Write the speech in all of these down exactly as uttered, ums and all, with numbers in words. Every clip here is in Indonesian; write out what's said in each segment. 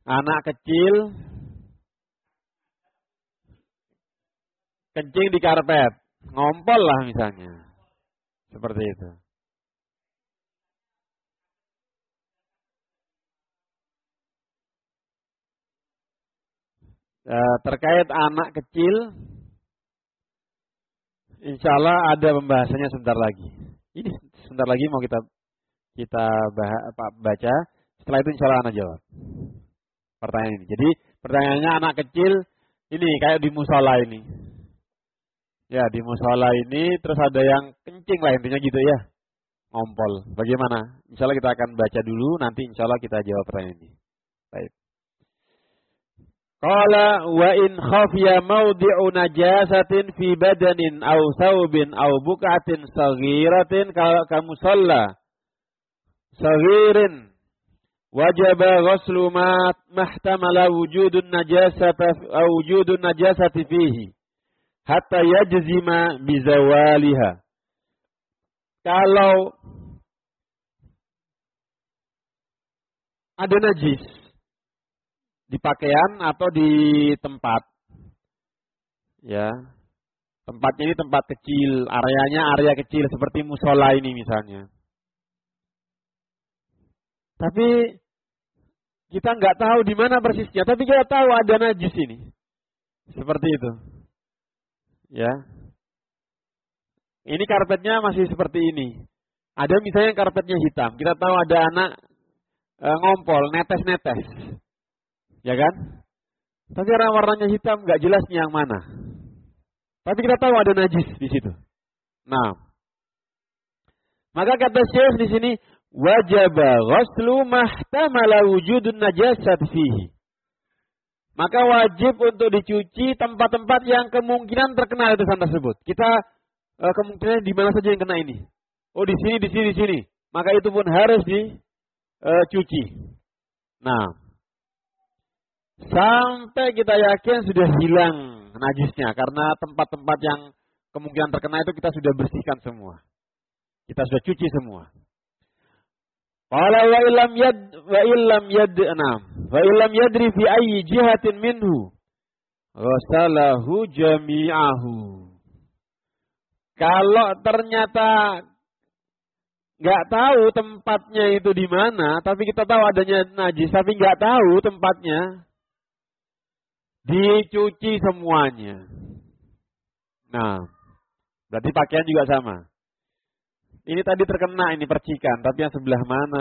Anak kecil kencing di karpet, ngompol lah misalnya. Seperti itu. E, terkait anak kecil, insya Allah ada pembahasannya sebentar lagi. Ini sebentar lagi mau kita kita baca. Setelah itu insya Allah anak jawab pertanyaan ini. Jadi pertanyaannya anak kecil ini kayak di musola ini. Ya di musola ini terus ada yang kencing lah intinya gitu ya. Ngompol. Bagaimana? Insya Allah kita akan baca dulu. Nanti insya Allah kita jawab pertanyaan ini. Baik. Qala wa in khafiya mawdi'u najasatin fi badanin aw thawbin aw buqatin saghiratin ka musalla saghirin wajaba ghuslu ma mahtamala wujudun najasati aw wujudun najasati fihi hatta yajzima bizawaliha. Kalau ada najis di pakaian atau di tempat, ya, tempatnya ini tempat kecil, areanya area kecil seperti musola ini misalnya. Tapi kita nggak tahu di mana persisnya, tapi kita tahu ada najis ini, seperti itu, ya. Ini karpetnya masih seperti ini. Ada misalnya karpetnya hitam, kita tahu ada anak e, ngompol, netes-netes. Ya kan? Tapi karena warnanya hitam nggak jelas yang mana. Tapi kita tahu ada najis di situ. Nah, maka kata Syekh di sini wajaba ghuslu mahtamala wujudun najasat fihi. Maka wajib untuk dicuci tempat-tempat yang kemungkinan terkena letusan tersebut. Kita eh, kemungkinan di mana saja yang kena ini. Oh di sini, di sini, di sini. Maka itu pun harus dicuci. Nah. Sampai kita yakin sudah hilang najisnya. Karena tempat-tempat yang kemungkinan terkena itu kita sudah bersihkan semua. Kita sudah cuci semua. Qala wa illam yad wa illam yad'am wa illam yadri fi ayyi jihatin minhu ghasalahu jami'ahu. Kalau ternyata nggak tahu tempatnya itu di mana, tapi kita tahu adanya najis, tapi nggak tahu tempatnya, dicuci semuanya. Nah, berarti pakaian juga sama. Ini tadi terkena ini percikan, tapi yang sebelah mana?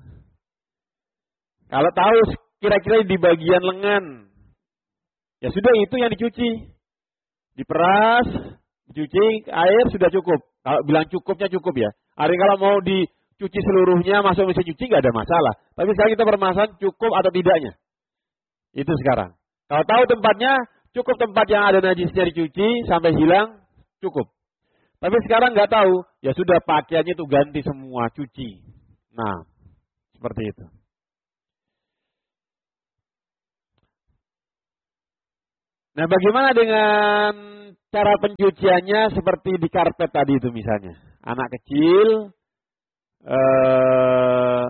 Kalau tahu kira-kira di bagian lengan, ya sudah itu yang dicuci. Diperas, dicuci, air sudah cukup. Kalau bilang cukupnya cukup ya. Hari kalau mau dicuci seluruhnya masuk mesin cuci nggak ada masalah. Tapi sekarang kita bermasalah cukup atau tidaknya. Itu sekarang. Kalau tahu tempatnya, cukup tempat yang ada najisnya dicuci sampai hilang, cukup. Tapi sekarang nggak tahu, ya sudah pakaiannya itu ganti semua, cuci. Nah, seperti itu. Nah, bagaimana dengan cara pencuciannya seperti di karpet tadi itu misalnya. Anak kecil, eh,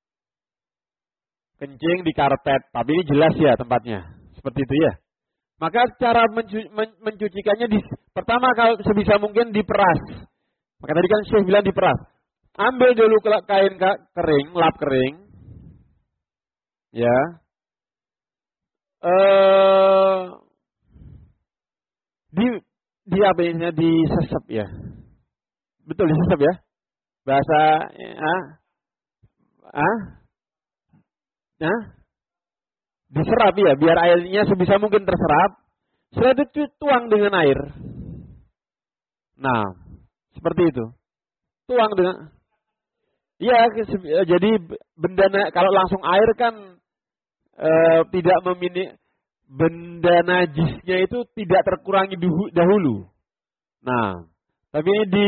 kencing di karpet, tapi ini jelas ya tempatnya. Seperti itu ya. Maka cara mencu men mencucikannya di, pertama kalau sebisa mungkin diperas. Maka tadi kan Syekh bilang diperas. Ambil dulu kain kering, lap kering. Ya. Eh di di apa ini disesep ya. Betul disesep ya. Bahasa ah ah nah diserap ya, biar airnya sebisa mungkin terserap. Setelah itu tuang dengan air. Nah, seperti itu. Tuang dengan, iya, jadi benda kalau langsung air kan e, tidak memini, benda najisnya itu tidak terkurangi dahulu. Nah, tapi ini di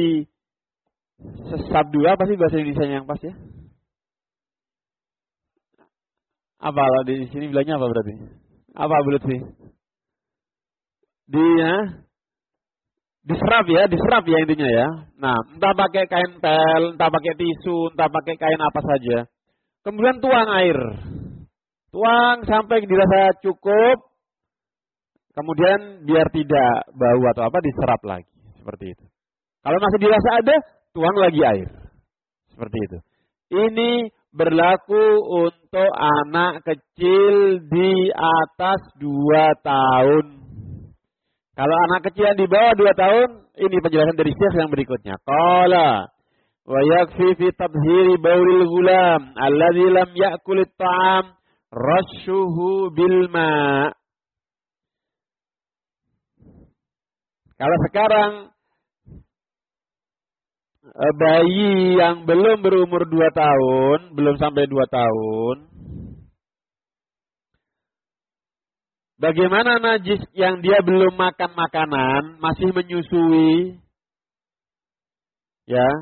sesap dua apa sih bahasa Indonesia yang pas ya? Apa kalau di sini bilangnya apa berarti? Apa belut sih? Di ya, diserap ya, diserap ya intinya ya. Nah, entah pakai kain pel, entah pakai tisu, entah pakai kain apa saja. Kemudian tuang air. Tuang sampai dirasa cukup, kemudian biar tidak bau atau apa diserap lagi. Seperti itu. Kalau masih dirasa ada, tuang lagi air. Seperti itu. Ini berlaku untuk anak kecil di atas dua tahun. Kalau anak kecil yang di bawah dua tahun, ini penjelasan dari Syekh yang berikutnya. Qala wa yakfi fi tadhhiri baulil ghulam alladzi lam ya'kul at-ta'am rashuhu bil ma'. Kalau sekarang bayi yang belum berumur dua tahun, belum sampai dua tahun, bagaimana najis yang dia belum makan makanan, masih menyusui, ya,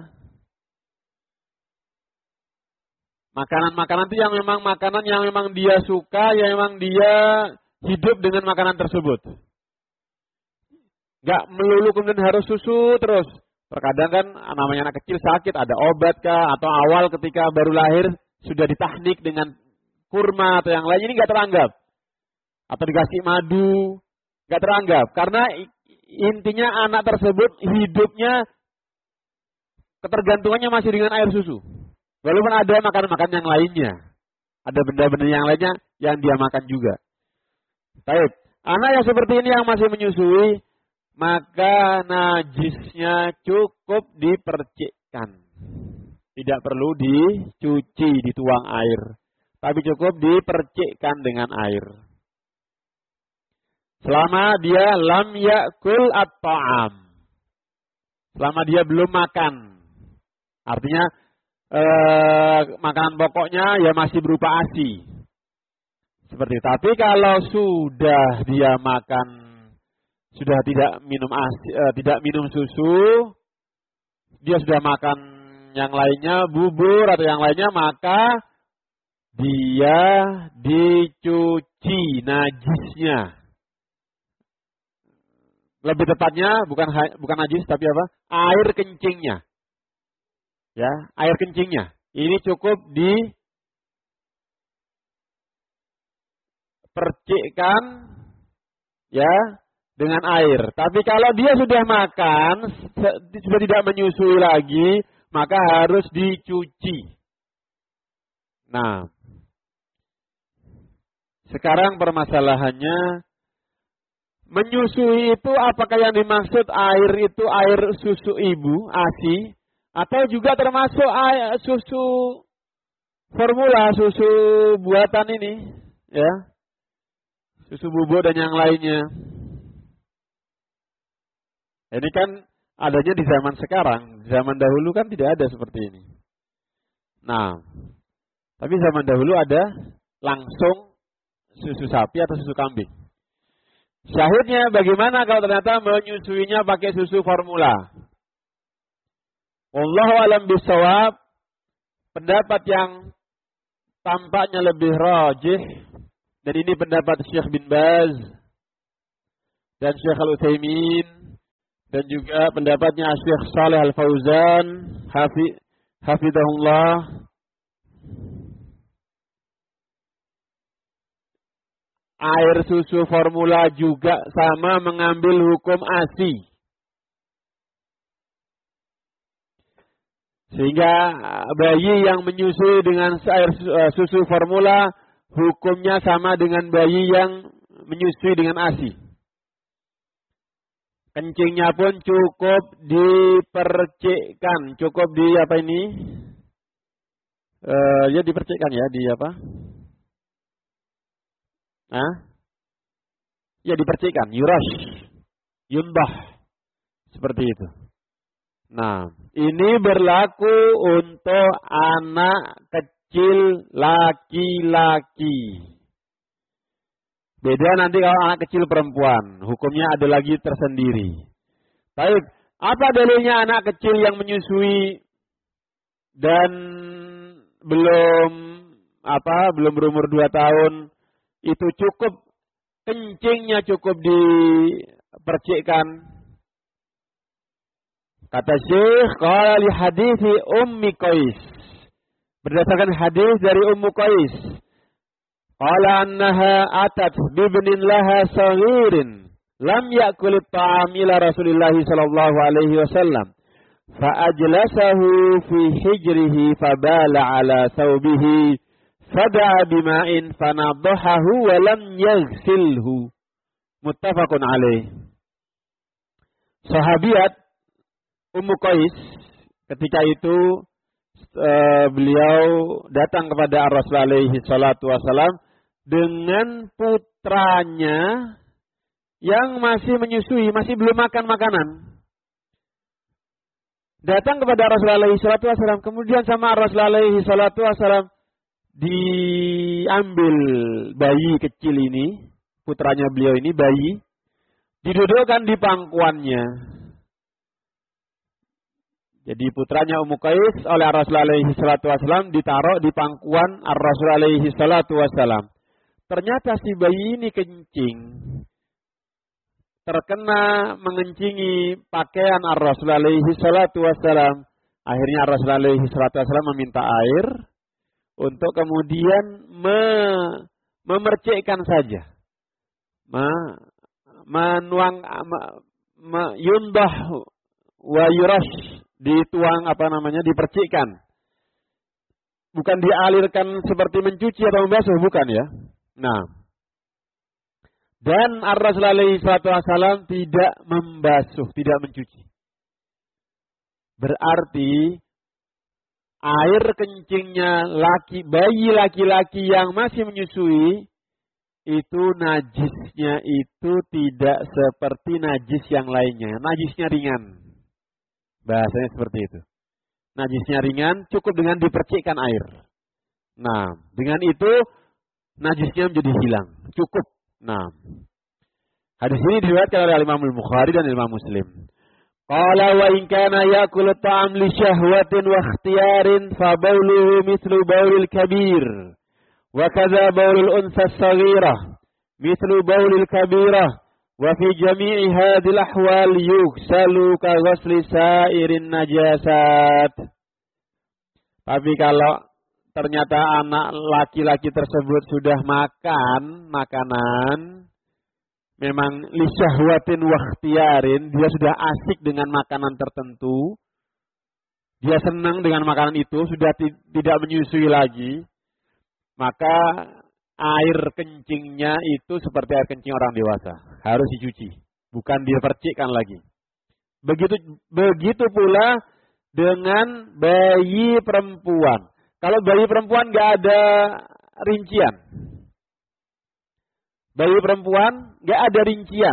makanan-makanan itu yang memang makanan yang memang dia suka, yang memang dia hidup dengan makanan tersebut. Gak melulu kemudian harus susu terus. Terkadang kan namanya anak kecil sakit, ada obat kah, atau awal ketika baru lahir sudah ditahnik dengan kurma atau yang lain, ini gak teranggap. Atau dikasih madu, gak teranggap. Karena intinya anak tersebut hidupnya, ketergantungannya masih dengan air susu. Walaupun ada makan-makan yang lainnya. Ada benda-benda yang lainnya yang dia makan juga. Baik, anak yang seperti ini yang masih menyusui, maka najisnya cukup dipercikkan. Tidak perlu dicuci, dituang air. Tapi cukup dipercikkan dengan air. Selama dia lam yakul at-ta'am. Selama dia belum makan. Artinya eh, makanan pokoknya ya masih berupa ASI. Seperti itu. Tapi kalau sudah dia makan, sudah tidak minum asi, eh, tidak minum susu, dia sudah makan yang lainnya, bubur atau yang lainnya, maka dia dicuci najisnya. Lebih tepatnya bukan bukan najis tapi apa? Air kencingnya. Ya, air kencingnya. Ini cukup dipercikkan, ya, dengan air. Tapi kalau dia sudah makan, sudah tidak menyusui lagi, maka harus dicuci. Nah, sekarang permasalahannya, menyusui itu apakah yang dimaksud air itu air susu ibu, ASI, atau juga termasuk air, susu formula, susu buatan ini, ya, susu bubuk dan yang lainnya. Ini kan adanya di zaman sekarang. Zaman dahulu kan tidak ada seperti ini. Nah, tapi zaman dahulu ada langsung susu sapi atau susu kambing. Syahidnya bagaimana kalau ternyata menyusuinya pakai susu formula? Wallahu a'lam bishawab. Pendapat yang tampaknya lebih rajih, dan ini pendapat Syekh bin Baz dan Syekh Al-Utsaimin, dan juga pendapatnya Syekh Shalih Al-Fauzan, hafizahullah. Air susu formula juga sama mengambil hukum ASI. Sehingga bayi yang menyusui dengan air susu formula hukumnya sama dengan bayi yang menyusui dengan ASI. Kencingnya pun cukup dipercikkan, cukup di apa ini? Uh, ya dipercikkan ya, di apa? Hah? Ya dipercikkan, yurash, yunbah, seperti itu. Nah, ini berlaku untuk anak kecil laki-laki. Beda nanti kalau anak kecil perempuan, hukumnya ada lagi tersendiri. Baik, apa dalilnya anak kecil yang menyusui dan belum apa, belum berumur dua tahun itu cukup kencingnya cukup dipercikkan? Kata Syekh, qala li hadithi Ummi Qais. Berdasarkan hadis dari Ummu Qais. Qala annaha atat bibnin laha saghirin lam ya'kul at-ta'am ila Rasulillah sallallahu alaihi wasallam. فأجلسه في حجره فبال على ثوبه فدعا بماء فنضحه ولم يغسله متفق عليه. Sahabiat Ummu Qais ketika itu uh, beliau datang kepada Rasulullah alaihi salatu wasalam dengan putranya yang masih menyusui, masih belum makan makanan. Datang kepada Rasulullah alaihi salatu wasallam, kemudian sama Rasulullah alaihi salatu wasallam diambil bayi kecil ini, putranya beliau ini bayi, didudukkan di pangkuannya. Jadi putranya Ummu Qais oleh Rasulullah alaihi salatu wasallam ditaruh di pangkuan Rasulullah alaihi salatu wasallam. Ternyata si bayi ini kencing. Terkena mengencingi pakaian Ar-Rasul alaihi salatu wassalam. Akhirnya Ar-Rasul alaihi salatu wassalam meminta air untuk kemudian me, memercikkan saja. Me, menuang, me, me, yundah wa yurash, dituang apa namanya, dipercikkan. Bukan dialirkan seperti mencuci atau membasuh, bukan ya. Nah. Dan Ar-Rasul alaihi salatu wassalam tidak membasuh, tidak mencuci. Berarti air kencingnya laki, bayi laki-laki yang masih menyusui, itu najisnya itu tidak seperti najis yang lainnya. Najisnya ringan. Bahasanya seperti itu. Najisnya ringan, cukup dengan dipercikkan air. Nah, dengan itu najisnya menjadi hilang. Cukup. Nah, hadis ini diriwayatkan oleh Imam Al-Bukhari dan Imam Muslim. Qala wa in kana ya'kulu ta'am li syahwatin wa ikhtiyarin fa bawluhu mithlu bawlil kabir wa kadza bawlul unsa as-saghirah mithlu bawlil kabirah wa fi jami'i hadhil ahwal yughsalu ka ghusli sa'irin najasat. Tapi kalau ternyata anak laki-laki tersebut sudah makan makanan, memang lisyahwatin wa ikhtiyarin, dia sudah asik dengan makanan tertentu, dia senang dengan makanan itu, sudah tidak menyusui lagi, maka air kencingnya itu seperti air kencing orang dewasa, harus dicuci, bukan dipercikkan lagi. Begitu begitu pula dengan bayi perempuan. Kalau bayi perempuan nggak ada rincian. Bayi perempuan nggak ada rincian.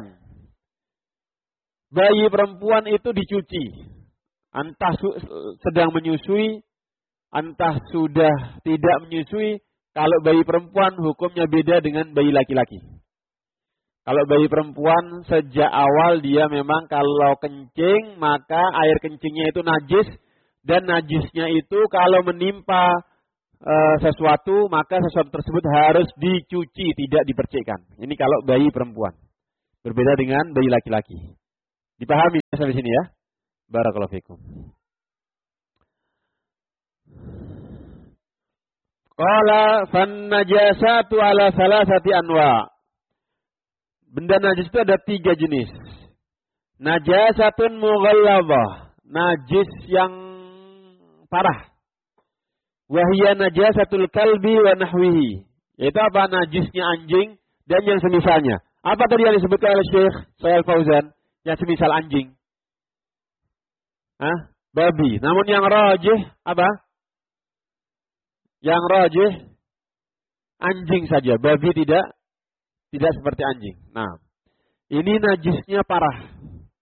Bayi perempuan itu dicuci. Entah sedang menyusui, entah sudah tidak menyusui. Kalau bayi perempuan hukumnya beda dengan bayi laki-laki. Kalau bayi perempuan sejak awal dia memang kalau kencing maka air kencingnya itu najis. Dan najisnya itu kalau menimpa e, sesuatu, maka sesuatu tersebut harus dicuci, tidak dipercikkan. Ini kalau bayi perempuan. Berbeda dengan bayi laki-laki. Dipahami sampai sini ya? Barakallahu fikum. Qala fan najasatu ala salasati anwa. Benda najis itu ada tiga jenis. Najasatun mughallabah. Najis yang parah. Wahia najasatul kalbi wa nahwihi. Yaitu apa? Najisnya anjing dan yang semisalnya. Apa tadi yang disebutkan oleh Syekh Shalih Fauzan? Yang semisal anjing. Hah? Babi. Namun yang rajih apa? Yang rajih anjing saja. Babi tidak tidak seperti anjing. Nah, ini najisnya parah.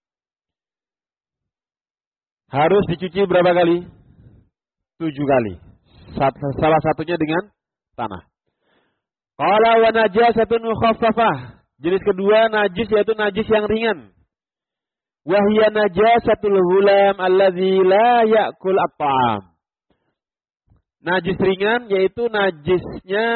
Harus dicuci berapa kali? Tujuh kali. Salah satunya dengan tanah. Qala wa najasatun mukhaffafah. Jenis kedua najis yaitu najis yang ringan. Wahia najasatul ghulam alladzi la ya'kul at-ta'am. Najis ringan yaitu najisnya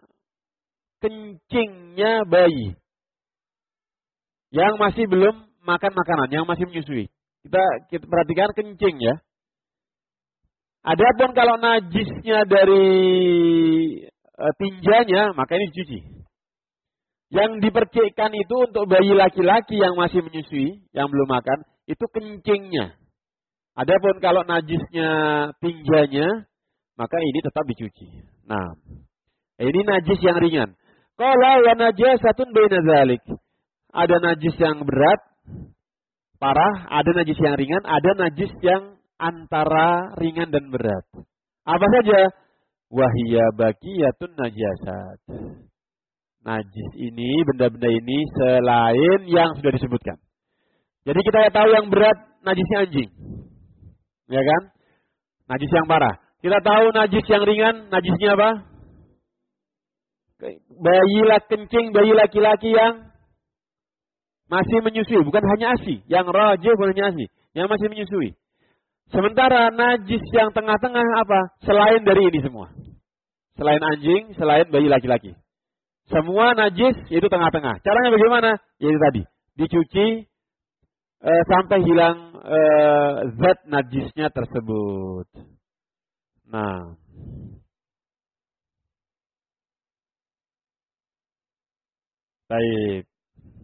kencingnya bayi yang masih belum makan makanan, yang masih menyusui. Kita kita perhatikan kencing ya. Adapun kalau najisnya dari e, tinjanya, maka ini dicuci. Yang dipercikkan itu untuk bayi laki-laki yang masih menyusui, yang belum makan, itu kencingnya. Adapun kalau najisnya tinjanya, maka ini tetap dicuci. Nah, ini najis yang ringan. Qala wa najasatun baina dzalik. Ada najis yang berat, parah, ada najis yang ringan, ada najis yang antara ringan dan berat. Apa saja? Wahiyya baqiyatun najasat. Najis ini, benda-benda ini selain yang sudah disebutkan. Jadi kita tahu yang berat, najisnya anjing. Ya kan? Najis yang parah. Kita tahu najis yang ringan, najisnya apa? Bayi laki kencing, bayi laki-laki yang masih menyusui. Bukan hanya asi. Yang rajih bukan hanya asi. Yang masih menyusui. Sementara najis yang tengah-tengah apa? Selain dari ini semua. Selain anjing, selain bayi laki-laki. Semua najis itu tengah-tengah. Caranya bagaimana? Yaitu tadi. Dicuci e, sampai hilang e, zat najisnya tersebut. Nah. Baik.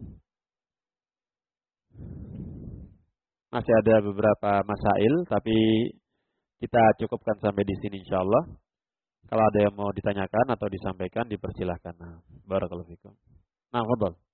Masih ada beberapa masail, tapi kita cukupkan sampai di sini insyaallah. Kalau ada yang mau ditanyakan atau disampaikan, dipersilahkan. Nah, barakallahu fikum. Nah, fadhal.